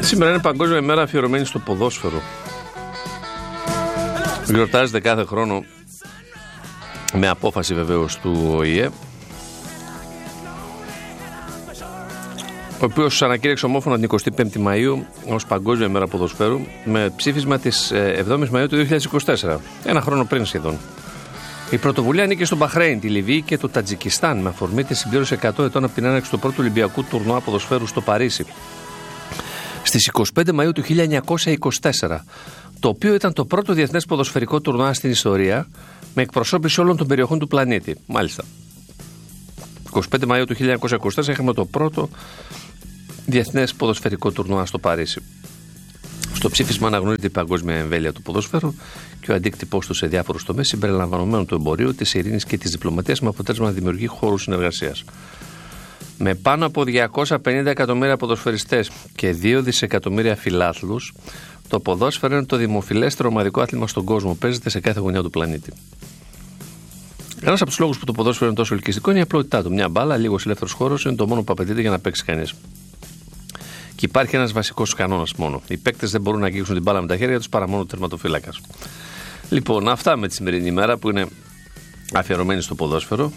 Σήμερα είναι Παγκόσμια ημέρα αφιερωμένη στο ποδόσφαιρο. Γιορτάζεται κάθε χρόνο με απόφαση βεβαίως του ΟΗΕ, ο οποίος ανακήρυξε ομόφωνα την 25η Μαΐου ως Παγκόσμια ημέρα ποδοσφαίρου με ψήφισμα της 7ης Μαΐου του 2024, ένα χρόνο πριν σχεδόν. Η πρωτοβουλία ανήκει στο Μπαχρέιν, τη Λιβύη και το Τατζικιστάν με αφορμή τη συμπλήρωση 100 ετών από την έναρξη του πρώτου Ολυμπιακού τουρνουά ποδοσφαίρου στο Παρίσι στις 25 Μαΐου του 1924, το οποίο ήταν το πρώτο διεθνές ποδοσφαιρικό τουρνουά στην ιστορία με εκπροσώπηση όλων των περιοχών του πλανήτη. Μάλιστα. 25 Μαΐου του 1924 είχαμε το πρώτο διεθνές ποδοσφαιρικό τουρνουά στο Παρίσι. Στο ψήφισμα αναγνωρίζεται η παγκόσμια εμβέλεια του ποδοσφαίρου και ο αντίκτυπός του σε διάφορους τομείς συμπεριλαμβανομένου του εμπορίου, της ειρήνης και της διπλωματίας, με αποτέλεσμα να δημιουργεί χώρους συνεργασίας. Με πάνω από 250 εκατομμύρια ποδοσφαιριστές και 2 δισεκατομμύρια φιλάθλους, το ποδόσφαιρο είναι το δημοφιλέστερο ομαδικό άθλημα στον κόσμο. Παίζεται σε κάθε γωνιά του πλανήτη. Ένας από τους λόγους που το ποδόσφαιρο είναι τόσο ελκυστικό είναι η απλότητά του. Μια μπάλα, λίγος ελεύθερος χώρος είναι το μόνο που απαιτείται για να παίξει κανείς. Και υπάρχει ένας βασικός κανόνας μόνο. Οι παίκτες δεν μπορούν να αγγίξουν την μπάλα με τα χέρια τους παρά μόνο ο τερματοφύλακας. Λοιπόν, αυτά με τη σημερινή ημέρα που είναι αφιερωμένη στο ποδόσφαιρο.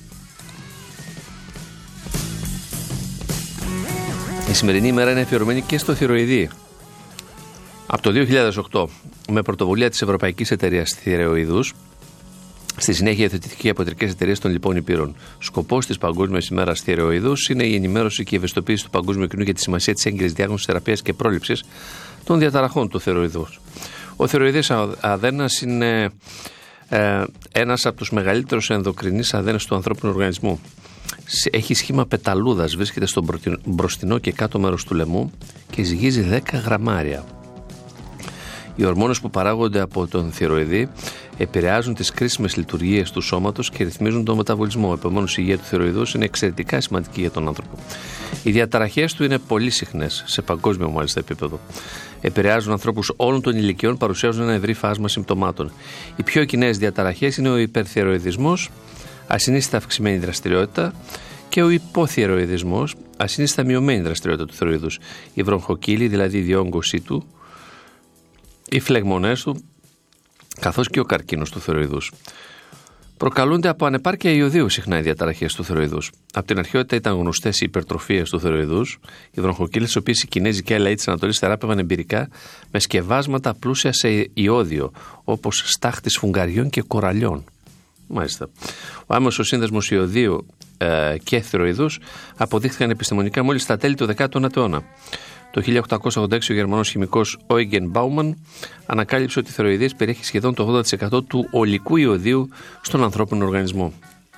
Η σημερινή ημέρα είναι αφιερωμένη και στο θηροειδή. Από το 2008, με πρωτοβουλία της Ευρωπαϊκής Εταιρείας Θηροειδούς, στη συνέχεια υιοθετήθηκε από ιατρικές εταιρείες των λοιπών υπήρων. Σκοπός της Παγκόσμιας ημέρας Θηροειδούς είναι η ενημέρωση και η ευαισθητοποίηση του παγκόσμιου κοινού για τη σημασία της έγκαιρης διάγνωσης, θεραπείας και πρόληψης των διαταραχών του θηροειδούς. Ο θηροειδής αδένας είναι ένας από τους μεγαλύτερους ενδοκρινείς αδένες του ανθρώπινου οργανισμού. Έχει σχήμα πεταλούδας, βρίσκεται στο μπροστινό και κάτω μέρος του λαιμού και ζυγίζει 10 γραμμάρια. Οι ορμόνες που παράγονται από τον θηροειδή επηρεάζουν τις κρίσιμες λειτουργίες του σώματος και ρυθμίζουν τον μεταβολισμό. Επομένως, η υγεία του θηροειδούς είναι εξαιρετικά σημαντική για τον άνθρωπο. Οι διαταραχές του είναι πολύ συχνές, σε παγκόσμιο μάλιστα επίπεδο. Επηρεάζουν ανθρώπους όλων των ηλικιών, παρουσιάζουν ένα ευρύ φάσμα συμπτωμάτων. Οι πιο κοινές διαταραχές είναι ο υπερθηροειδισμός, ασυνείδηστα αυξημένη δραστηριότητα, και ο υποθηροειδισμός, ασυνείδηστα μειωμένη δραστηριότητα του θηροειδούς. Η βροχοκύλη, δηλαδή η διόγκωσή του, οι φλεγμονές του, καθώς και ο καρκίνος του θηροειδούς. Προκαλούνται από ανεπάρκεια ιωδίου συχνά οι διαταραχές του θηροειδούς. Από την αρχαιότητα ήταν γνωστές οι υπερτροφίες του θηροειδούς, οι βροχοκύλες, τις οποίες οι Κινέζοι και άλλοι λαοί της Ανατολής θεράπευαν εμπειρικά με σκευάσματα πλούσια σε ιώδιο, όπως στάχτη φουγγαριών και κοραλιών. Μάλιστα. Ο άμεσος σύνδεσμος ιωδίου και θηροειδούς αποδείχθηκαν επιστημονικά μόλις στα τέλη του 19ου αιώνα. Το 1886 ο Γερμανός χημικός Eugen Baumann ανακάλυψε ότι η θηροειδής περιέχει σχεδόν το 80% του ολικού ιωδίου στον ανθρώπινο οργανισμό.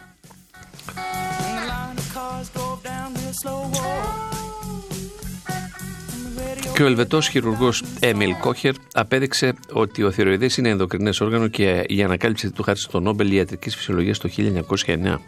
Και ο Ελβετός χειρουργός Έμιλ Κόχερ απέδειξε ότι ο θηροειδής είναι ενδοκρινές όργανο και η ανακάλυψη του χάρισε το Νόμπελ Ιατρικής Φυσιολογίας το 1909.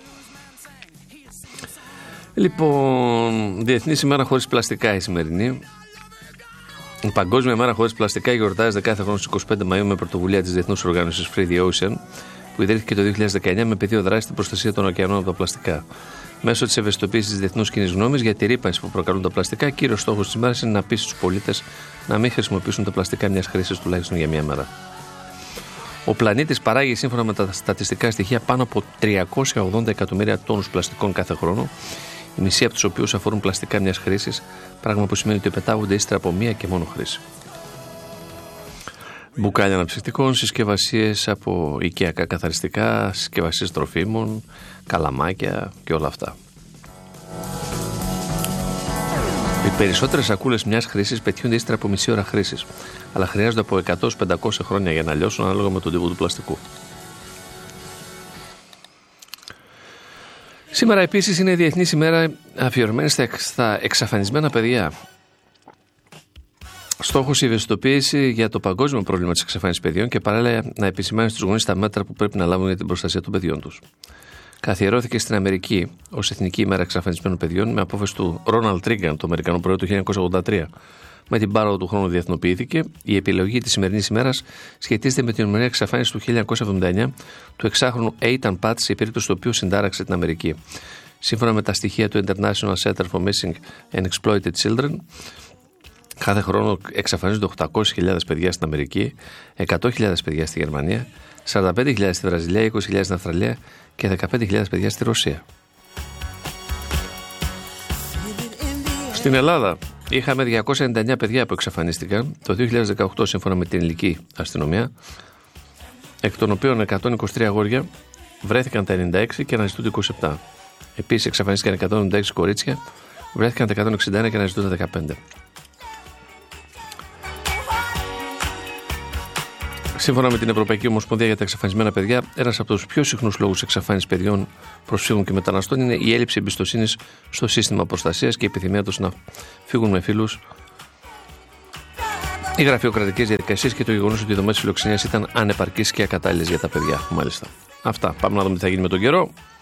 Λοιπόν, Διεθνής ημέρα χωρίς πλαστικά η σημερινή. Η Παγκόσμια ημέρα χωρίς πλαστικά γιορτάζεται κάθε χρόνο στις 25 Μαΐου με πρωτοβουλία της Διεθνούς Οργάνωσης Free the Ocean, που ιδρύθηκε το 2019 με πεδίο δράση στην προστασία των ωκεανών από τα πλαστικά. Μέσω της ευαισθητοποίησης της διεθνούς κοινής γνώμης για τη ρύπανση που προκαλούν τα πλαστικά, κύριος στόχος της ημέρας είναι να πείσει τους πολίτες να μην χρησιμοποιήσουν τα πλαστικά μιας χρήσης τουλάχιστον για μία μέρα. Ο πλανήτης παράγει σύμφωνα με τα στατιστικά στοιχεία πάνω από 380 εκατομμύρια τόνους πλαστικών κάθε χρόνο, η μισή από τους οποίους αφορούν πλαστικά μιας χρήσης, πράγμα που σημαίνει ότι πετάγονται ύστερα από μία και μόνο χρήση. Μπουκάλια αναψυκτικών, συσκευασίες από οικιακά καθαριστικά, συσκευασίες τροφίμων, καλαμάκια και όλα αυτά. Οι περισσότερες σακούλες μιας χρήσης πετιούνται ύστερα από μισή ώρα χρήσης, αλλά χρειάζονται από 100-500 χρόνια για να λιώσουν ανάλογα με τον τύπο του πλαστικού. Σήμερα επίσης είναι η Διεθνής ημέρα αφιερωμένη στα εξαφανισμένα παιδιά. Στόχος η ευαισθητοποίηση για το παγκόσμιο πρόβλημα της εξαφάνισης παιδιών και παράλληλα να επισημάνει στους γονείς τα μέτρα που πρέπει να λάβουν για την προστασία των παιδιών τους. Καθιερώθηκε στην Αμερική ως Εθνική ημέρα εξαφανισμένων παιδιών με απόφαση του Ρόναλντ Ρίγκαν, του Αμερικανού Προέδρου, του 1983. Με την πάροδο του χρόνου διεθνοποιήθηκε. Η επιλογή της σημερινής ημέρας σχετίζεται με την ημερομηνία εξαφάνιση του 1979 του εξάχρονου Eitan Pat, σε περίπτωση του οποίου συντάραξε την Αμερική. Σύμφωνα με τα στοιχεία του International Center for Missing and Exploited Children, Κάθε χρόνο εξαφανίζονται 800.000 παιδιά στην Αμερική, 100.000 παιδιά στη Γερμανία, 45.000 στη Βραζιλία, 20.000 στην Αυστραλία και 15.000 παιδιά στη Ρωσία. Στην Ελλάδα είχαμε 299 παιδιά που εξαφανίστηκαν το 2018 σύμφωνα με την ελληνική αστυνομία, εκ των οποίων 123 αγόρια βρέθηκαν τα 96 και αναζητούνται 27. Επίσης εξαφανίστηκαν 196 κορίτσια, βρέθηκαν τα 161 και αναζητούνται 15. Σύμφωνα με την Ευρωπαϊκή Ομοσπονδία για τα Εξαφανισμένα Παιδιά, ένας από τους πιο συχνούς λόγους εξαφάνισης παιδιών, προσφύγων και μεταναστών είναι η έλλειψη εμπιστοσύνης στο σύστημα προστασίας και η επιθυμία τους να φύγουν με φίλους, οι γραφειοκρατικές διαδικασίες και το γεγονός ότι οι δομές φιλοξενίας ήταν ανεπαρκείς και ακατάλληλες για τα παιδιά. Μάλιστα. Αυτά. Πάμε να δούμε τι θα γίνει με τον καιρό.